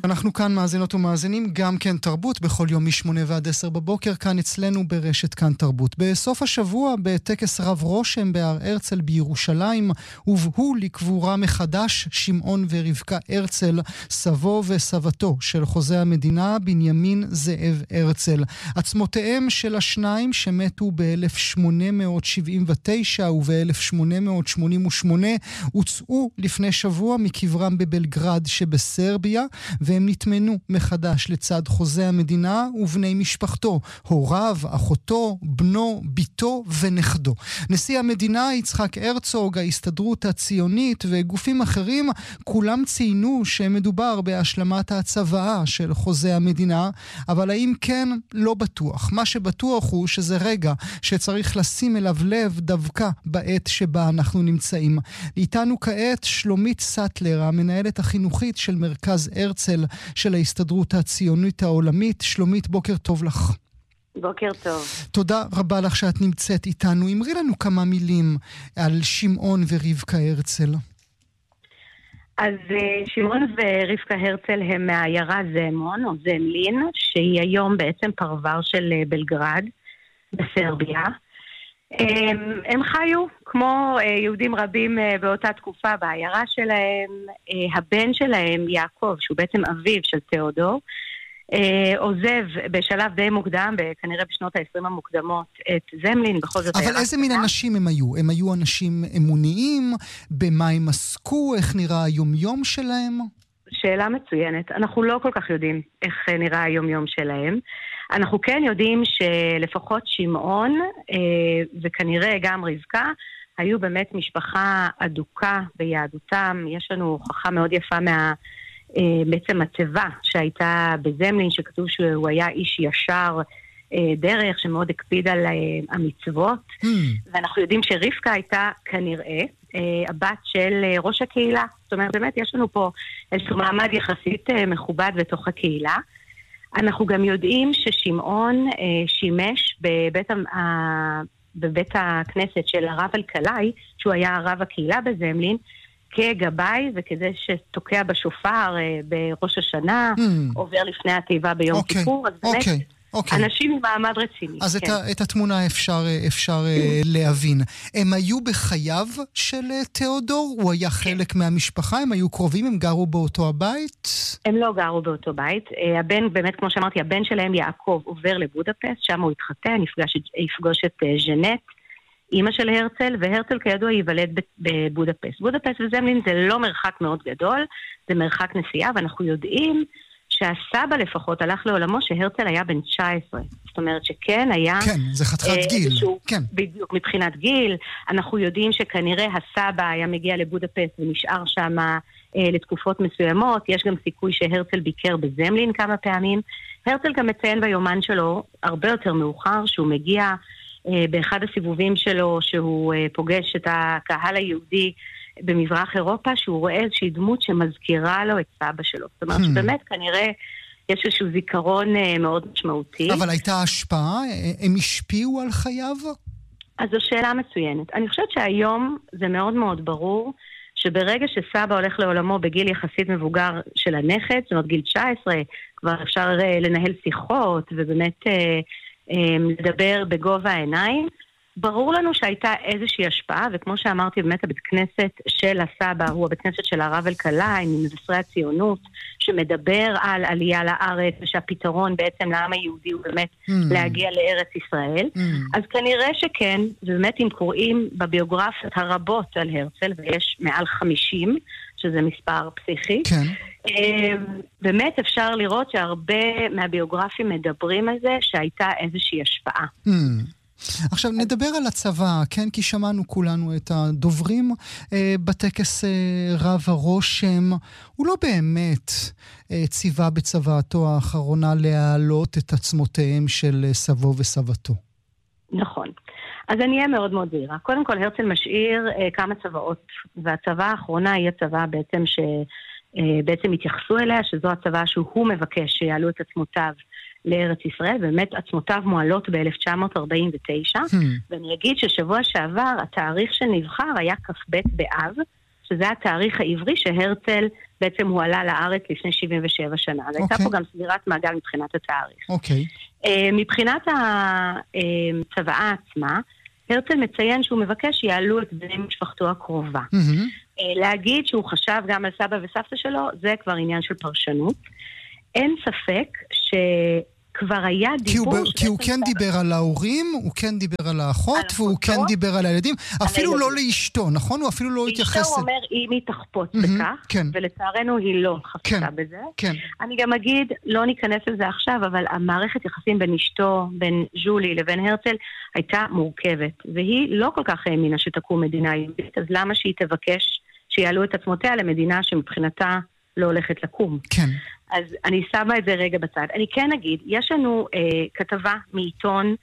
אנחנו כאן מאזינות ומאזינים, גם כן תרבות, בכל יום מ8 ועד 10 בבוקר, כאן אצלנו ברשת כאן תרבות. בסוף השבוע, בטקס רב רושם בהר הרצל בירושלים, הובאו לקבורה מחדש שמעון ורבקה הרצל, סבו וסבתו של חוזה המדינה בנימין זאב הרצל. עצמותיהם של השניים שמתו ב-1879 וב-1888 הוצאו לפני שבוע מקברם בבלגרד שבסרביה, והם נתמנו מחדש לצד חוזה המדינה ובני משפחתו, הוריו, אחותו, בנו, ביתו ונכדו. נשיא המדינה יצחק הרצוג, ההסתדרות הציונית וגופים אחרים, כולם ציינו שמדובר בהשלמת הצוואה של חוזה המדינה, אבל האם כן? לא בטוח. מה שבטוח הוא שזה רגע שצריך לשים אליו לב דווקא בעת שבה אנחנו נמצאים. איתנו כעת שלומית סטלר, המנהלת החינוכית של מרכז הרצל של ההסתדרות הציונית העולמית. שלומית, בוקר טוב לך. בוקר טוב. תודה רבה לך שאת נמצאת איתנו. אמרי לנו כמה מילים על שמעון ורבקה הרצל. אז שמעון ורבקה הרצל הם מהעיירה זמון או זמלין, שהיא היום בעצם פרבר של בלגרד בסרביה. הם חיו כמו יהודים רבים באותה תקופה בעיירה שלהם. הבן שלהם יעקב, שהוא בעצם אביו של תיאודור, עוזב בשלב די מוקדם, כנראה בשנות ה-20 המוקדמות, את זמלין. בכל זאת אבל איזה מין אנשים הם היו? הם היו אנשים אמוניים? במה הם עסקו? איך נראה היום-יום שלהם? שאלה מצוינת. אנחנו לא כל כך יודעים איך נראה היום-יום שלהם. אנחנו כן יודעים שלפחות שמעון וכנראה גם רבקה היו באמת משפחה אדוקה ביהדותם. יש לנו הוכחה מאוד יפה בעצם הצבא שהייתה בזמלין, שכתוב שהוא היה איש ישר דרך, שמאוד הקפיד על המצוות. ואנחנו יודעים שרבקה הייתה כנראה הבת של ראש הקהילה. זאת אומרת, באמת יש לנו פה איזשהו מעמד יחסית מכובד בתוך הקהילה. אנחנו גם יודעים ששמעון שימש בבית הכנסת של הרב אלקלעי, שהוא היה הרב הקהילה בזמלין, כגבאי, וכזה שתוקע בשופר בראש השנה, עובר לפני התיבה ביום כיפור, אז באמת אנשים עם מעמד רציני. אז את התמונה אפשר להבין. הם היו בחייו של תיאודור? הוא היה חלק מהמשפחה? הם היו קרובים? הם גרו באותו הבית? הם לא גרו באותו בית. הבן, באמת כמו שאמרתי, הבן שלהם יעקב עובר לבודפסט, שם הוא התחתן, יפגוש את ז'נט, אמא של הרצל, והרצל כידוע ייוולד בבודפסט. בודפסט וזמלין זה לא מרחק מאוד גדול, זה מרחק נסיעה, ואנחנו יודעים שהסבא לפחות הלך לעולמו שהרצל היה בן 19. זאת אומרת שכן היה... כן, זה חתיכת גיל. כן. בדיוק, מבחינת גיל. אנחנו יודעים שכנראה הסבא היה מגיע לבודפסט ונשאר שם לתקופות מסוימות. יש גם סיכוי שהרצל ביקר בזמלין כמה פעמים. הרצל גם מציין ביומן שלו הרבה יותר מאוחר שהוא מגיע באחד הסיבובים שלו, שהוא פוגש את הקהל היהודי במזרח אירופה, שהוא רואה איזושהי דמות שמזכירה לו את סבא שלו. זאת אומרת שבאמת כנראה יש איזשהו זיכרון מאוד משמעותי. אבל הייתה השפעה? הם השפיעו על חייו? אז זו שאלה מצוינת. אני חושבת שהיום זה מאוד מאוד ברור שברגע שסבא הולך לעולמו בגיל יחסית מבוגר של הנכד, זאת אומרת גיל 19, כבר אפשר לנהל שיחות ובאמת לדבר בגובה העיניים. ברור לנו שהייתה איזושהי השפעה, וכמו שאמרתי, באמת הבית כנסת של הסבא הוא הבית כנסת של הרב אלקלעי, ממבשרי הציונות, שמדבר על עלייה לארץ, ושהפתרון בעצם לעם היהודי הוא באמת להגיע לארץ ישראל. אז כנראה שכן, ובאמת אם קוראים בביוגרפיות הרבות על הרצל, ויש מעל 50, שזה מספר פסיכי, באמת אפשר לראות שהרבה מהביוגרפים מדברים על זה, שהייתה איזושהי השפעה. עכשיו נדבר על הצבא, כן? כי שמענו כולנו את הדוברים בטקס רב הרושם. הוא לא באמת ציווה בצוואתו האחרונה להעלות את עצמותיהם של סבו וסבתו. נכון. אז אני אהיה מאוד מאוד זהירה. קודם כל הרצל משאיר כמה צבאות, והצבא האחרונה היא הצבא בעצם שבעצם התייחסו אליה, שזו הצבא שהוא מבקש שיעלו את עצמותיו לארץ ישראל, באמת עצמותיו מועלות ב-1949, ואני אגיד ששבוע שעבר התאריך שנבחר היה כ"ב באב, שזה התאריך העברי שהרצל בעצם הוא עלה לארץ לפני 77 שנה. אז הייתה פה גם סגירת מעגל מבחינת התאריך. מבחינת הצוואה עצמה, הרצל מציין שהוא מבקש שיעלו את בני משפחתו הקרובה. להגיד שהוא חשב גם על סבא וסבתא שלו, זה כבר עניין של פרשנות. אין ספק שכבר היה דיבור... כי הוא כן דיבר על ההורים, הוא כן דיבר על האחות, והוא כן דיבר על הילדים, אפילו לא לאשתו, נכון? הוא אפילו לא התייחס... לאשתו הוא אומר, אם היא תחפוץ בכך, ולצערנו היא לא חפצה בזה. אני גם אגיד, לא ניכנס לזה עכשיו, אבל המערכת יחסים בין אשתו, בין ז'ולי לבין הרצל, הייתה מורכבת, והיא לא כל כך האמינה שתקום מדינה יהודית, אז למה שהיא תבקש שיעלו את עצמותיה למדינה שמבחינתה לא הולכת לקום? כן. אז אני שמה את זה רגע בצד. אני כן אגיד, יש לנו כתבה מעיתון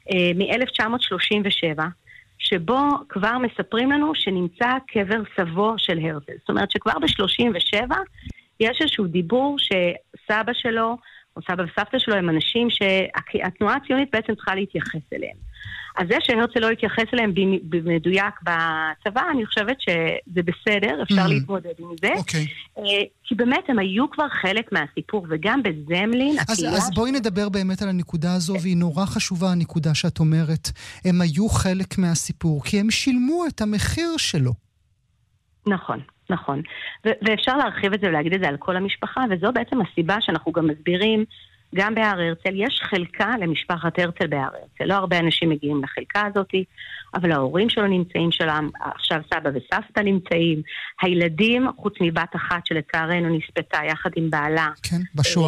מ-1937, שבו כבר מספרים לנו שנמצא קבר סבו של הרצל. זאת אומרת שכבר ב-37 יש איזשהו דיבור שסבא שלו, או סבא וסבתא שלו, הם אנשים שהתנועה הציונית בעצם צריכה להתייחס אליהם. אז זה שהרצל לא התייחס אליהם במדויק בצבא, אני חושבת שזה בסדר, אפשר להתמודד עם זה. כי באמת הם היו כבר חלק מהסיפור, וגם בזמלין... אז בואי נדבר באמת על הנקודה הזו, והיא נורא חשובה הנקודה שאת אומרת. הם היו חלק מהסיפור, כי הם שילמו את המחיר שלו. נכון, נכון. ואפשר להרחיב את זה ולהגיד את זה על כל המשפחה, וזו בעצם הסיבה שאנחנו גם מסבירים, גם בהר הרצל, יש חלקה למשפחת הרצל בהר הרצל. לא הרבה אנשים מגיעים לחלקה הזאת, אבל ההורים שלו נמצאים שלם, עכשיו סבא וסבתא נמצאים, הילדים, חוץ מבת אחת שלצערנו נספתה יחד עם בעלה, כן, בשואה.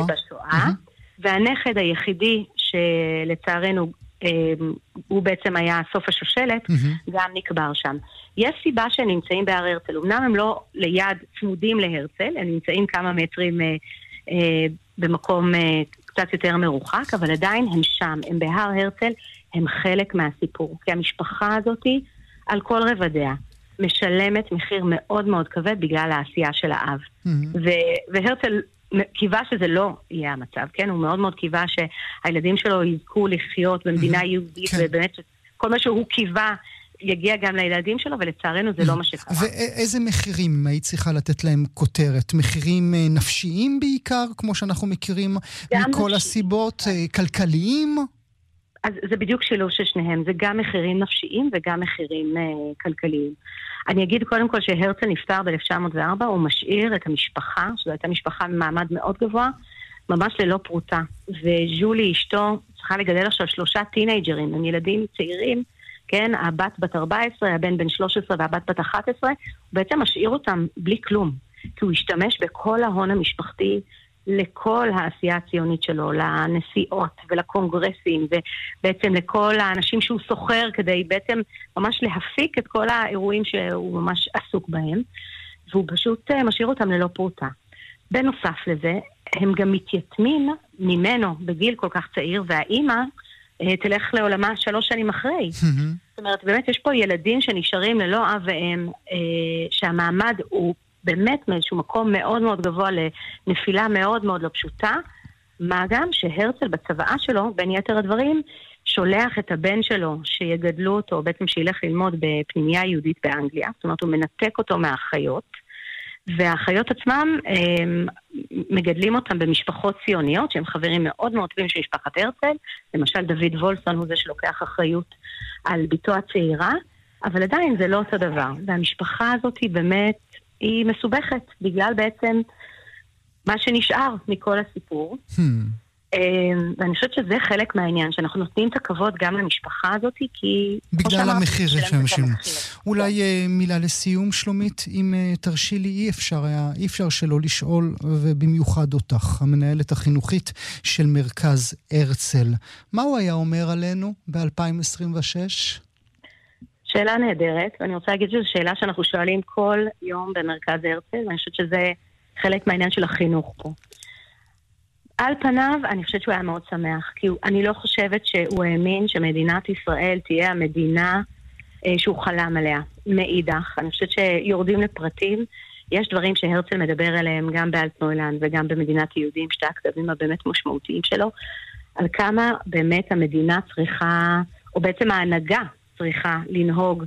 והנכד היחידי שלצערנו הוא בעצם היה סוף השושלת, גם נקבר שם. יש סיבה שהם נמצאים בהר הרצל, אמנם הם לא ליד צמודים להרצל, הם נמצאים כמה מטרים במקום קצת יותר מרוחק, אבל עדיין הם שם, הם בהר הרצל, הם חלק מהסיפור. כי המשפחה הזאת, על כל רבדיה, משלמת מחיר מאוד מאוד כבד בגלל העשייה של האב. והרצל קיווה שזה לא יהיה המצב, כן? הוא מאוד מאוד קיווה שהילדים שלו יזכו לחיות במדינה יהודית, ובאמת כל מה שהוא קיווה יגיע גם לילדים שלו, ולצערנו זה לא מה שקרה. ואיזה מחירים היית צריכה לתת להם כותרת? מחירים נפשיים בעיקר, כמו שאנחנו מכירים מכל הסיבות, כלכליים? אז זה בדיוק שילוב של שניהם, זה גם מחירים נפשיים וגם מחירים כלכליים. אני אגיד קודם כל שהרצל נפטר ב-1904, הוא משאיר את המשפחה, שזו הייתה משפחה ממעמד מאוד גבוה, ממש ללא פרוטה. וז'ולי אשתו צריכה לגדל עכשיו 3 טינייג'רים, הם ילדים צעירים, כן, הבת 14, הבן בן 13 והבת בת 11, הוא בעצם משאיר אותם בלי כלום, כי הוא השתמש בכל ההון המשפחתי לכל העשייה הציונית שלו, לנסיעות ולקונגרסים, ובעצם לכל האנשים שהוא סוחר, כדי בעצם ממש להפיק את כל האירועים שהוא ממש עסוק בהם, והוא פשוט משאיר אותם ללא פרוטה. בנוסף לזה, הם גם מתייתמים ממנו בגיל כל כך צעיר, והאימא תלך לעולמה 3 שנים אחרי. זאת אומרת, באמת יש פה ילדים שנשארים ללא אב ואם, שהמעמד הוא באמת מאיזשהו מקום מאוד מאוד גבוה לנפילה מאוד מאוד לא פשוטה, מה גם שהרצל בצוואה שלו, בין יתר הדברים, שולח את הבן שלו שיגדלו אותו, בעצם שילך ללמוד בפנימייה יהודית באנגליה, זאת אומרת הוא מנתק אותו מהאחיות, והאחיות עצמם מגדלים אותם במשפחות ציוניות, שהם חברים מאוד מאוד טובים של משפחת הרצל, למשל דוד וולסון הוא זה שלוקח אחריות על ביתו הצעירה, אבל עדיין זה לא אותו דבר, והמשפחה הזאת היא באמת, היא מסובכת, בגלל בעצם מה שנשאר מכל הסיפור. ואני חושבת שזה חלק מהעניין, שאנחנו נותנים את הכבוד גם למשפחה הזאת, כי... בגלל המחיר שהם שילמו. אולי מילה לסיום, שלומית, אם תרשי לי, אי אפשר שלא לשאול, ובמיוחד אותך, המנהלת החינוכית של מרכז הרצל. מה הוא היה אומר עלינו ב-2026? שאלה נהדרת, ואני רוצה להגיד שזו שאלה שאנחנו שואלים כל יום במרכז הרצל, ואני חושבת שזה חלק מהעניין של החינוך פה. על פניו, אני חושבת שהוא היה מאוד שמח, כי אני לא חושבת שהוא האמין שמדינת ישראל תהיה המדינה שהוא חלם עליה, מאידך. אני חושבת שיורדים לפרטים, יש דברים שהרצל מדבר עליהם גם באלטנוילנד וגם במדינת יהודים, שתי הכתבים הבאמת משמעותיים שלו, על כמה באמת המדינה צריכה, או בעצם ההנהגה צריכה לנהוג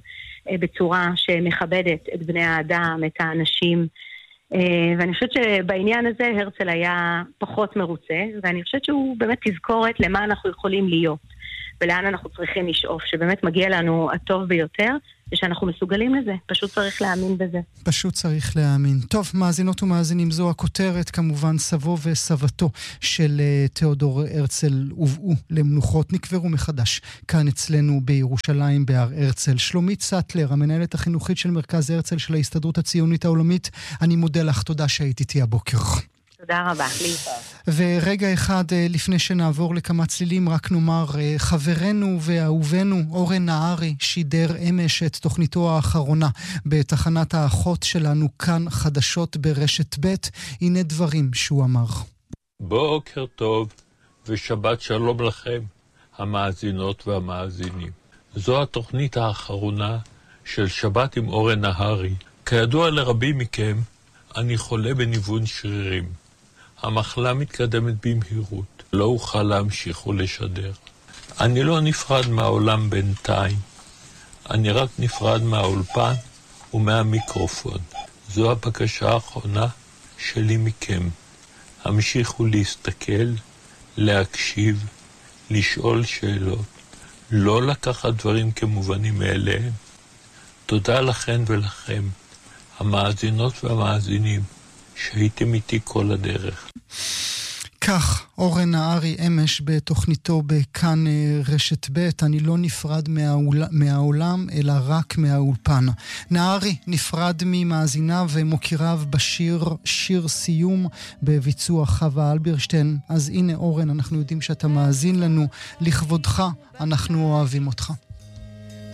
בצורה שמכבדת את בני האדם, את האנשים. ואני חושבת שבעניין הזה הרצל היה פחות מרוצה, ואני חושבת שהוא באמת תזכורת למה אנחנו יכולים להיות, ולאן אנחנו צריכים לשאוף, שבאמת מגיע לנו הטוב ביותר, ושאנחנו מסוגלים לזה, פשוט צריך להאמין בזה. פשוט צריך להאמין. טוב, מאזינות ומאזינים, זו הכותרת, כמובן סבו וסבתו של תיאודור הרצל הובאו למנוחות, נקברו מחדש כאן אצלנו בירושלים, בהר הרצל. שלומית סטלר, המנהלת החינוכית של מרכז הרצל של ההסתדרות הציונית העולמית, אני מודה לך, תודה שהיית איתי הבוקר. תודה רבה, להתראות. ורגע אחד לפני שנעבור לכמה צלילים, רק נאמר, חברנו ואהובנו אורן נהרי שידר אמש את תוכניתו האחרונה בתחנת האחות שלנו כאן חדשות ברשת ב'. הנה דברים שהוא אמר. בוקר טוב ושבת שלום לכם, המאזינות והמאזינים. זו התוכנית האחרונה של שבת עם אורן נהרי. כידוע לרבים מכם, אני חולה בניוון שרירים. המחלה מתקדמת במהירות, לא אוכל להמשיך ולשדר. אני לא נפרד מהעולם בינתיים, אני רק נפרד מהאולפן ומהמיקרופון. זו הבקשה האחרונה שלי מכם. המשיכו להסתכל, להקשיב, לשאול שאלות, לא לקחת דברים כמובנים מאליהם. תודה לכן ולכם, המאזינות והמאזינים, שהייתם איתי כל הדרך. כך, אורן נהרי אמש בתוכניתו בכאן רשת ב'. אני לא נפרד מהעולם, אלא רק מהאולפן. נהרי נפרד ממאזיניו ומוקיריו בשיר שיר סיום בביצוע חווה אלברשטיין. אז הנה אורן, אנחנו יודעים שאתה מאזין לנו. לכבודך, אנחנו אוהבים אותך.